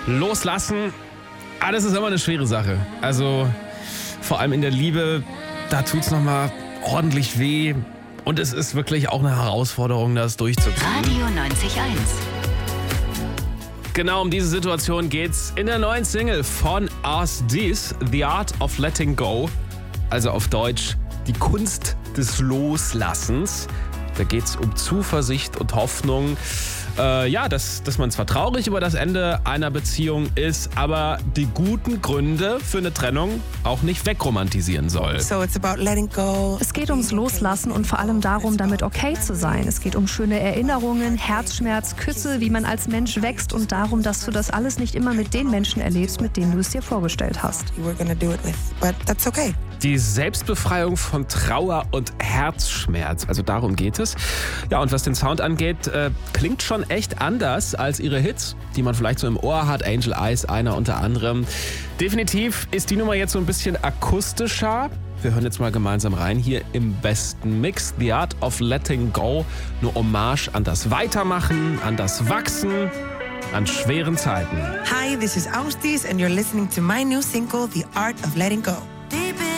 Loslassen, das ist immer eine schwere Sache. Also vor allem in der Liebe, da tut's nochmal ordentlich weh. Und es ist wirklich auch eine Herausforderung, das durchzuziehen. Radio 90.1. Genau um diese Situation geht's in der neuen Single von Us This, The Art of Letting Go. Also auf Deutsch, die Kunst des Loslassens. Da geht's um Zuversicht und Hoffnung. Dass man zwar traurig über das Ende einer Beziehung ist, aber die guten Gründe für eine Trennung auch nicht wegromantisieren soll. So it's about letting go. Es geht ums Loslassen und vor allem darum, damit okay zu sein. Es geht um schöne Erinnerungen, Herzschmerz, Küsse, wie man als Mensch wächst und darum, dass du das alles nicht immer mit den Menschen erlebst, mit denen du es dir vorgestellt hast. You were gonna do it with, but that's okay. Die Selbstbefreiung von Trauer und Herzschmerz, also darum geht es. Ja, und was den Sound angeht, klingt schon echt anders als ihre Hits, die man vielleicht so im Ohr hat. Angel Eyes, einer unter anderem. Definitiv ist die Nummer jetzt so ein bisschen akustischer. Wir hören jetzt mal gemeinsam rein hier im besten Mix. The Art of Letting Go. Eine Hommage an das Weitermachen, an das Wachsen, an schweren Zeiten. Hi, this is Austis and you're listening to my new single, The Art of Letting Go.